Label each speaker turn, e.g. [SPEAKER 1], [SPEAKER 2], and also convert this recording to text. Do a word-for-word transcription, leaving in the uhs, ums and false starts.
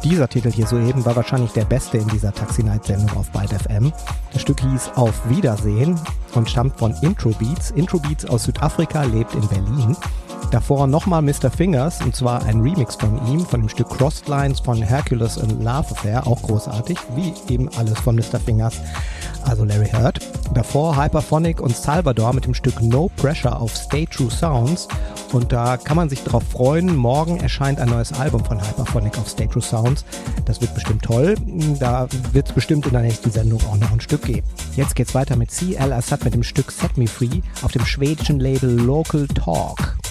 [SPEAKER 1] dieser Titel hier soeben war wahrscheinlich der beste in dieser Taxi Night Sendung auf Byte F M. Das Stück hieß Auf Wiedersehen und stammt von Intro Beats. Intro Beats aus Südafrika, lebt in Berlin. Davor nochmal Mister Fingers, und zwar ein Remix von ihm, von dem Stück Crossed Lines von Hercules and Love Affair, auch großartig, wie eben alles von Mister Fingers, also Larry Heard. Davor Hyperphonic und Salvador mit dem Stück No Pressure auf Stay True Sounds, und da kann man sich drauf freuen, morgen erscheint ein neues Album von Hyperphonic auf Stay True Sounds. Das wird bestimmt toll, da wird es bestimmt in der nächsten Sendung auch noch ein Stück geben. Jetzt geht's weiter mit C L Assad mit dem Stück Set Me Free auf dem schwedischen Label Local Talk.